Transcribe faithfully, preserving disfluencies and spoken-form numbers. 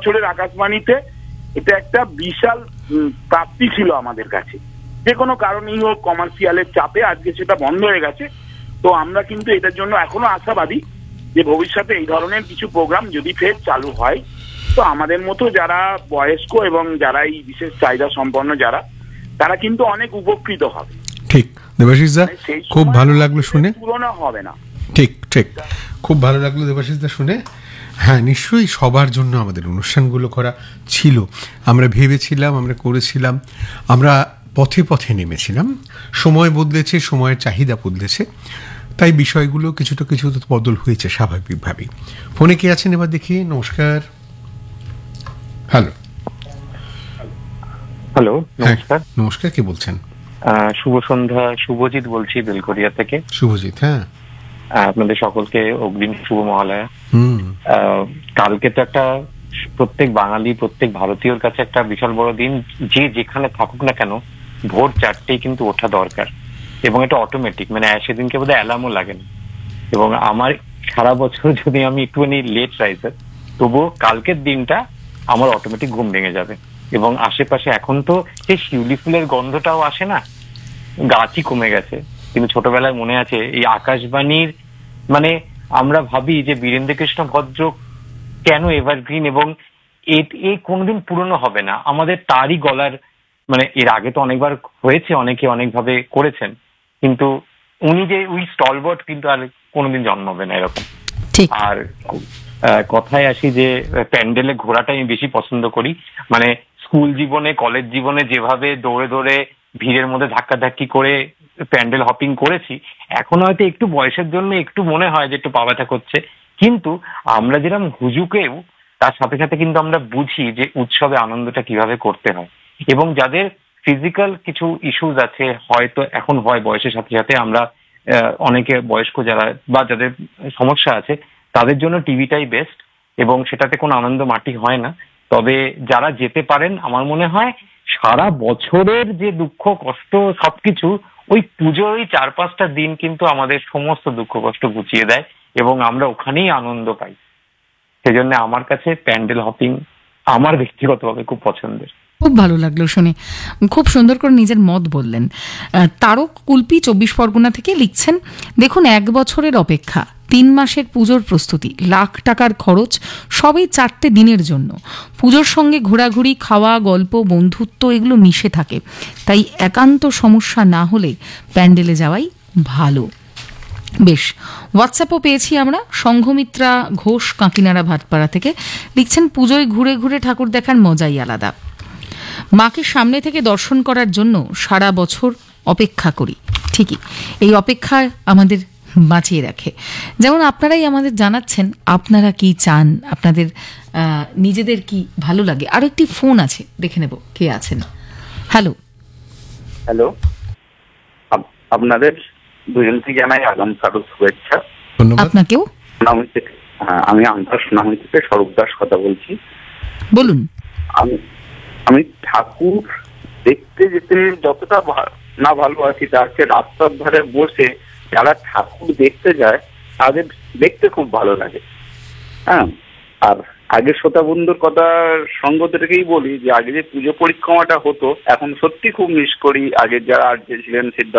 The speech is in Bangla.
বছরের আকাশবাণীতে এটা একটা বিশাল প্রাপ্তি ছিল আমাদের কাছে। যে কোনো কারণেই হোক, কমার্শিয়ালের চাপে আজকে সেটা বন্ধ হয়ে গেছে। তো আমরা কিন্তু এটার জন্য এখনো আশাবাদী যে ভবিষ্যতে এই ধরনের কিছু প্রোগ্রাম যদি ফের চালু হয়, তো আমাদের মতো যারা বয়স্ক এবং যারা এই বিশেষ চাহিদা সম্পন্ন যারা, তারা কিন্তু অনেক উপকৃত হবে। ঠিক দেবাশিস দা, খুব ভালো লাগলো শুনে। তুলনা হবে না। ঠিক ঠিক খুব ভালো লাগলো দেবাশিস দা শুনে। হ্যাঁ, নিশ্চয়ই সবার জন্য আমাদের অনুষ্ঠানগুলো করা ছিল। আমরা ভেবেছিলাম, আমরা করেছিলাম, আমরা পথে পথে নেমেছিলাম। সময় বদলেছে, সময়ের চাহিদা বদলেছে, তাই বিষয়গুলো কিছুটা কিছু বদল হয়েছে স্বাভাবিকভাবেই। ফোনে কে আছেন এবার দেখি? নমস্কার। হ্যালো হ্যালো নমস্কার। নমস্কার, কে বলছেন? শুভ সন্ধ্যা, শুভজিৎ বলছি বেলঘরিয়া থেকে। শুভজিৎ, হ্যাঁ, আপনাদের সকলকে অগ্রিম শুভ মহালয়া। হুম কালকে তো একটা প্রত্যেক বাঙালি, প্রত্যেক ভারতীয়র কাছে একটা বিশাল বড় দিন। যে যেখানে থাকুক না কেন, ভোর চারটেই কিন্তু ওঠা দরকার, এবং এটা অটোমেটিক, মানে সেদিনকে বোধহয় অ্যালার্মও লাগে না। এবং আমার সারা বছর যদি আমি একটুখানি লেট রাইজার, তবুও কালকের দিনটা আমার অটোমেটিক ঘুম ভেঙে যাবে। এবং আশেপাশে এখন তো সেই শিউলি ফুলের গন্ধটাও আসে না, গাছই কমে গেছে। কিন্তু ছোটবেলায় মনে আছে এই আকাশবাণীর, মানে আমরা ভাবি যে বীরেন্দ্র কৃষ্ণ ভদ্র কেন এভারগ্রিন, এবং এই কোনোদিন পুরনো হবে না। আমাদের তারই গলার, মানে এর আগে তো অনেকবার হয়েছে, অনেকে অনেকভাবে করেছেন, কিন্তু উনি যে ওই স্টলবট কিন্তু আর কোনোদিন জন্মাবে না এরকম। আর কথায় আসি যে প্যান্ডেলে ঘোরাটাই আমি বেশি পছন্দ করি। মানে স্কুল জীবনে, কলেজ জীবনে যেভাবে দৌড়ে দৌড়ে ভিড়ের মধ্যে ধাক্কাধাক্কি করে প্যান্ডেল হপিং করেছি, এখন হয়তো একটু বয়সের জন্য একটু মনে হয় যে একটু পা ব্যথা করছে, কিন্তু আমরা যেরকম হুজুকেও তার সাথে সাথে কিন্তু আমরা বুঝি যে উৎসবে আনন্দটা কিভাবে করতে হয়। এবং যাদের ফিজিক্যাল কিছু ইস্যুস আছে, হয়তো এখন হয় বয়সের সাথে সাথে, আমরা অনেকে বয়স্ক যারা বা যাদের সমস্যা আছে, তাদের জন্য টিভিটাই বেস্ট, এবং সেটাতে কোনো আনন্দ মাটি হয় না। তবে যারা যেতে পারেন, আমার মনে হয় সারা বছরের যে দুঃখ কষ্ট সবকিছু ওই পুজোর ওই চার পাঁচটা দিন কিন্তু আমাদের সমস্ত দুঃখ কষ্ট গুছিয়ে দেয়, এবং আমরা ওখানেই আনন্দ পাই। সেজন্য আমার কাছে প্যান্ডেল হপিং আমার ব্যক্তিগতভাবে খুব পছন্দের। খুব ভালো লাগলো শুনে, খুব সুন্দর করে নিজের মত বললেন। তারক কুলপি চব্বিশ পরগনা থেকে লিখছেন, দেখুন এক বছরের অপেক্ষা, তিন মাসের পুজোর প্রস্তুতি, লাখ টাকার খরচ, সবই চারটে দিনের জন্য। পুজোর সঙ্গে ঘোরাঘুরি, খাওয়া, গল্প, বন্ধুত্ব এগুলো মিশে থাকে, তাই একান্ত সমস্যা না হলে প্যান্ডেলে যাওয়াই ভালো। বেশ, হোয়াটসঅ্যাপও পেয়েছি আমরা। সংঘমিত্রা ঘোষ কাঁকিনাড়া ভাটপাড়া থেকে লিখছেন, পুজোয় ঘুরে ঘুরে ঠাকুর দেখার মজাই আলাদা। মাকে সামনে থেকে দর্শন করার জন্য সারা বছর অপেক্ষা করি। ঠিকই, এই অপেক্ষা আমাদের বাঁচিয়ে রাখে। যেমন আপনারাই আমাদের জানাচ্ছেন আপনারা কি চান, আপনাদের নিজেদের কি ভালো লাগে। আরো একটি ফোন আছে, দেখে নেব কে আছেন। হ্যালো হ্যালো আপনাদের দুজনকে জানাই আগাম সারুক শুভেচ্ছা। আপনাকেও। আমি আন্তর সোনামণি থেকে স্বরূপ দাস কথা বলছি। বলুন। আমি আমি ঠাকুর দেখতে যেতে যতটা না ভালোবাসি, তার চেয়ে রাস্তার ধারে বসে যারা ঠাকুর দেখতে যায় তাদের দেখতে খুব ভালো লাগে। হ্যাঁ, আর আগের শ্রোতা বন্ধুর কথা সঙ্গত থেকেই বলি যে আগে যে পুজো পরিক্রমাটা হতো, এখন সত্যি খুব মিস করি আগের যারা আর ছিলেন সিদ্ধার্থ